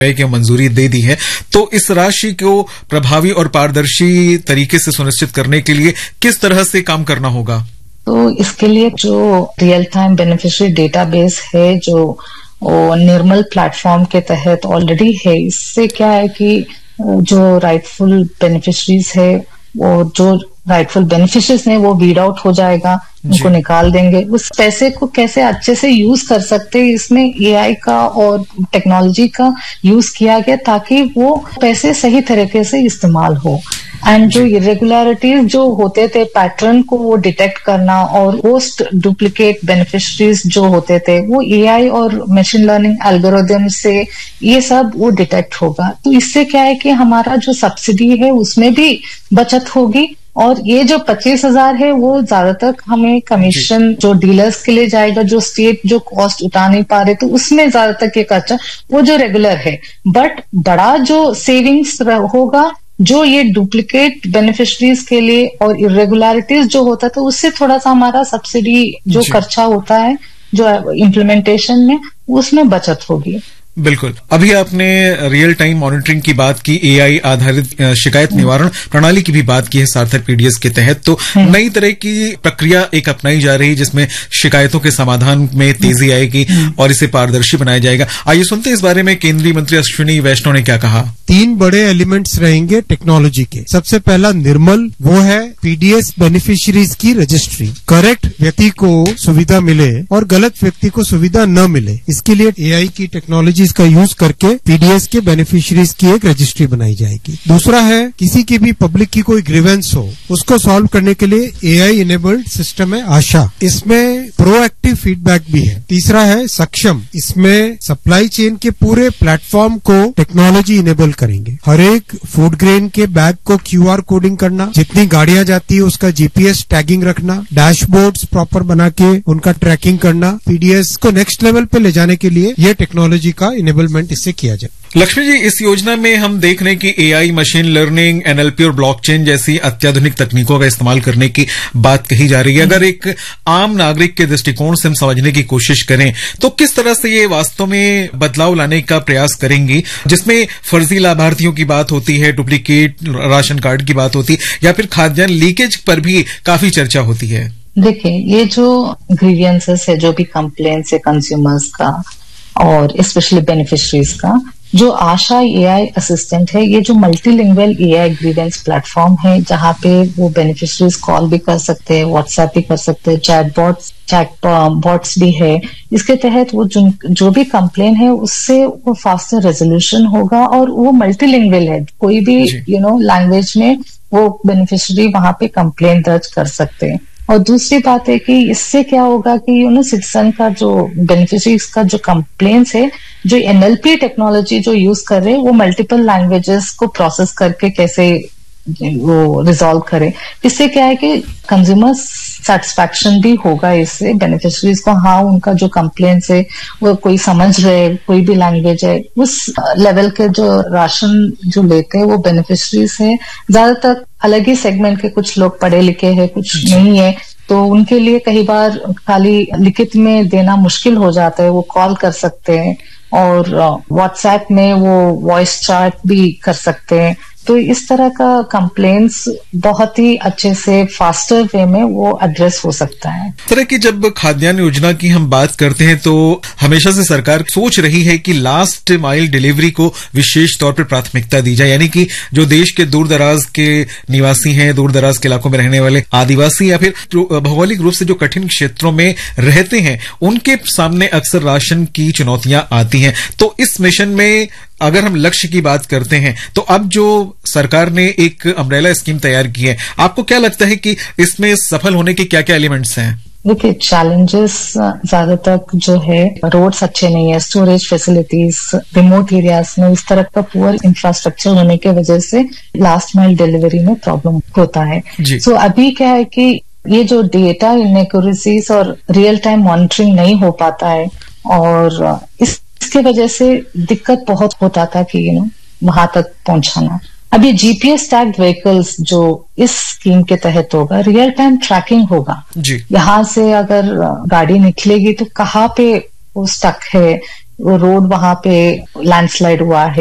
की मंजूरी दे दी है, तो इस राशि को प्रभावी और पारदर्शी तरीके से सुनिश्चित करने के लिए किस तरह से काम करना होगा? तो इसके लिए जो रियल टाइम बेनिफिशियरी डेटाबेस है, जो निर्मल प्लेटफॉर्म के तहत ऑलरेडी है, इससे क्या है कि जो राइटफुल बेनिफिशरीज है और जो राइटफुल बेनिफिशरीज है वो वीड आउट हो जाएगा, उनको निकाल देंगे। उस पैसे को कैसे अच्छे से यूज कर सकते हैं, इसमें एआई का और टेक्नोलॉजी का यूज किया गया ताकि वो पैसे सही तरीके से इस्तेमाल हो। एंड जो इरेगुलरिटीज जो होते थे, पैटर्न को वो डिटेक्ट करना और पोस्ट डुप्लीकेट बेनिफिशरीज जो होते थे, वो एआई और मशीन लर्निंग एल्गोरिथम से ये सब वो डिटेक्ट होगा। तो इससे क्या है कि हमारा जो सब्सिडी है उसमें भी बचत होगी, और ये जो 25,000 है वो ज्यादातर हमें कमीशन जो डीलर्स के लिए जाएगा, जो स्टेट जो कॉस्ट उठा नहीं पा रहे, तो उसमें ज्यादातर के खर्चा वो जो रेगुलर है। बट बड़ा जो सेविंग्स होगा जो ये डुप्लीकेट बेनिफिशरीज के लिए और इरेगुलरिटीज जो होता है, तो उससे थोड़ा सा हमारा सब्सिडी जो खर्चा होता है जो इम्प्लीमेंटेशन में, उसमें बचत होगी। बिल्कुल। अभी आपने रियल टाइम मॉनिटरिंग की बात की, एआई आधारित शिकायत निवारण प्रणाली की भी बात की है सार्थक पीडीएस के तहत। तो नई तरह की प्रक्रिया एक अपनाई जा रही है जिसमें शिकायतों के समाधान में तेजी आएगी और इसे पारदर्शी बनाया जाएगा। आइए सुनते हैं इस बारे में केंद्रीय मंत्री अश्विनी वैष्णव ने क्या कहा। 3 बड़े एलिमेंट्स रहेंगे टेक्नोलॉजी के। सबसे पहला निर्मल, वो है पीडीएस बेनिफिशियरीज की रजिस्ट्री। करेक्ट व्यक्ति को सुविधा मिले और गलत व्यक्ति को सुविधा न मिले, इसके लिए एआई की टेक्नोलॉजी का यूज करके पीडीएस के बेनिफिशियरीज की एक रजिस्ट्री बनाई जाएगी। दूसरा है किसी की भी पब्लिक की कोई ग्रीवेंस हो, उसको सॉल्व करने के लिए एआई इनेबल्ड सिस्टम है आशा, इसमें प्रोएक्टिव फीडबैक भी है। तीसरा है सक्षम, इसमें सप्लाई चेन के पूरे प्लेटफॉर्म को टेक्नोलॉजी इनेबल करेंगे। हर एक फूड ग्रेन के बैग को क्यूआर कोडिंग करना, जितनी गाड़ियां जाती है उसका जीपीएस टैगिंग रखना, डैशबोर्ड्स प्रॉपर बना के उनका ट्रैकिंग करना, पीडीएस को नेक्स्ट लेवल पे ले जाने के लिए ये टेक्नोलॉजी का इनेबलमेंट इससे किया जाए। लक्ष्मी जी, इस योजना में हम देख रहे हैं कि एआई, मशीन लर्निंग, एनएलपी और ब्लॉकचेन जैसी अत्याधुनिक तकनीकों का इस्तेमाल करने की बात कही जा रही है। अगर एक आम नागरिक के दृष्टिकोण से हम समझने की कोशिश करें तो किस तरह से ये वास्तव में बदलाव लाने का प्रयास करेंगी, जिसमें फर्जी लाभार्थियों की बात होती है, डुप्लीकेट राशन कार्ड की बात होती है, या फिर खाद्यान्न लीकेज पर भी काफी चर्चा होती है? देखिए, ये जो ग्रीवियंसेस है, जो भी कंप्लेंट्स है कंज्यूमर्स का और स्पेशली बेनिफिशरीज का, जो आशा एआई असिस्टेंट है, ये जो मल्टीलिंगुअल एआई ग्रीवेंस प्लेटफॉर्म है, जहाँ पे वो बेनिफिशरीज कॉल भी कर सकते हैं, व्हाट्सएप भी कर सकते हैं, चैट बॉट्स भी है। इसके तहत वो जो भी कंप्लेन है उससे वो फास्टर रेजोल्यूशन होगा, और वो मल्टीलिंगुअल है, कोई भी लैंग्वेज में वो बेनिफिशरी वहां पे कंप्लेन दर्ज कर सकते हैं। और दूसरी बात है कि इससे क्या होगा कि सिटीजन का जो बेनिफिशरीज का जो कंप्लेंट्स है, जो एनएलपी टेक्नोलॉजी जो यूज कर रहे हैं, वो मल्टीपल लैंग्वेजेस को प्रोसेस करके कैसे वो रिजॉल्व करे। इससे क्या है कि कंज्यूमर सेटिस्फैक्शन भी होगा इससे बेनिफिशरीज को। हाँ, उनका जो कंप्लेंट्स है वो कोई समझ रहे, कोई भी लैंग्वेज है, उस लेवल के जो राशन जो लेते हैं वो बेनिफिशरीज है, ज्यादातर अलग ही सेगमेंट के, कुछ लोग पढ़े लिखे हैं, कुछ नहीं है, तो उनके लिए कई बार खाली लिखित में देना मुश्किल हो जाता है। वो कॉल कर सकते हैं और व्हाट्सएप में वो वॉइस चैट भी कर सकते हैं। तो इस तरह का कंप्लेंट्स बहुत ही अच्छे से फास्टर वे में वो एड्रेस हो सकता है। इस तरह की जब खाद्यान्न योजना की हम बात करते हैं तो हमेशा से सरकार सोच रही है कि लास्ट माइल डिलीवरी को विशेष तौर पर प्राथमिकता दी जाए, यानी कि जो देश के दूर दराज के निवासी हैं, दूर दराज के इलाकों में रहने वाले आदिवासी या फिर भौगोलिक रूप से जो कठिन क्षेत्रों में रहते हैं, उनके सामने अक्सर राशन की चुनौतियां आती हैं। तो इस मिशन में अगर हम लक्ष्य की बात करते हैं तो अब जो सरकार ने एक अम्ब्रेला स्कीम तैयार की है, आपको क्या लगता है कि इसमें सफल होने के क्या क्या एलिमेंट्स हैं? देखिए, चैलेंजेस ज्यादातर जो है, रोड्स अच्छे नहीं है, स्टोरेज फैसिलिटीज, रिमोट एरियाज में इस तरह का पुअर इंफ्रास्ट्रक्चर होने की वजह से लास्ट माइल डिलीवरी में प्रॉब्लम होता है। सो अभी क्या है कि ये जो डेटा इनएक्यूरेसीज और रियल टाइम मॉनिटरिंग नहीं हो पाता है, और इसके वजह से दिक्कत बहुत होता था कि वहां तक पहुंचाना। अब ये जीपीएस टैग्ड व्हीकल्स जो इस स्कीम के तहत होगा, रियल टाइम ट्रैकिंग होगा। यहाँ से अगर गाड़ी निकलेगी तो कहाँ पे वो स्टक है, वो रोड वहां पे लैंडस्लाइड हुआ है